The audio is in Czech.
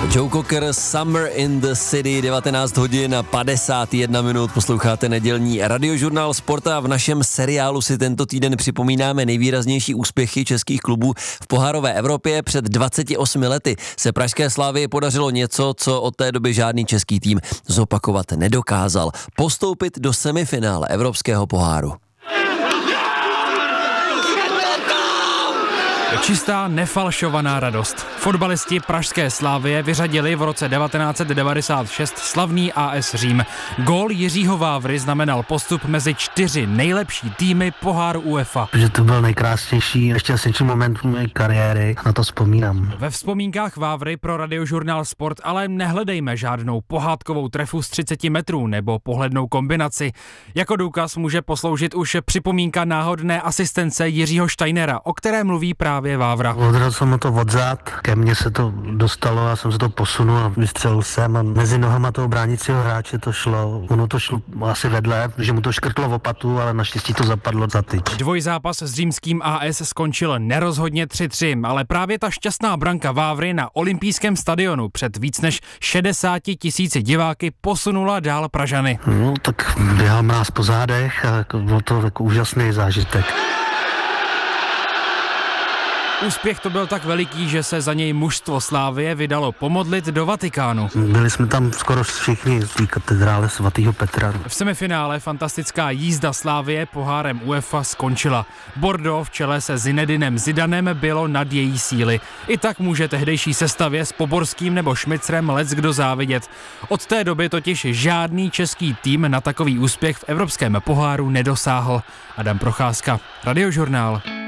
Joe Cocker, Summer in the City, 19 hodin a 51 minut, posloucháte nedělní Radiožurnál Sport a v našem seriálu si tento týden připomínáme nejvýraznější úspěchy českých klubů v pohárové Evropě. Před 28 lety se pražské Slavii podařilo něco, co od té doby žádný český tým zopakovat nedokázal. Postoupit do semifinále Evropského poháru. Čistá, nefalšovaná radost. Fotbalisti pražské Slavie vyřadili v roce 1996 slavný AS Řím. Gól Jiřího Vávry znamenal postup mezi 4 nejlepší týmy poháru UEFA. Že to byl nejkrásnější, nejšťastnější moment mé kariéry, na to vzpomínám. Ve vzpomínkách Vávry pro Radiožurnál Sport ale nehledejme žádnou pohádkovou trefu z 30 metrů nebo pohlednou kombinaci. Jako důkaz může posloužit už připomínka náhodné asistence Jiřího Steinera, o které mluví právě Vávra. Odrazil jsem to odzad, ke mně se to dostalo, já jsem se to posunul a vystřelil jsem a mezi nohama toho bránícího hráče to šlo. Ono to šlo asi vedle, že mu to škrtlo v opatu, ale naštěstí to zapadlo za tyč. Dvojzápas s římským AS skončil nerozhodně 3-3, ale právě ta šťastná branka Vávry na olympijském stadionu před víc než 60 000 diváky posunula dál Pražany. No, tak běhal mráz po zádech a byl to jako úžasný zážitek. Úspěch to byl tak veliký, že se za něj mužstvo Slávie vydalo pomodlit do Vatikánu. Byli jsme tam skoro všichni z té katedrále svatého Petra. V semifinále fantastická jízda Slávie pohárem UEFA skončila. Bordeaux v čele se Zinedinem Zidanem bylo nad její síly. I tak může tehdejší sestavě s Poborským nebo Šmicrem leckdo závidět. Od té doby totiž žádný český tým na takový úspěch v evropském poháru nedosáhl. Adam Procházka, Radiožurnál.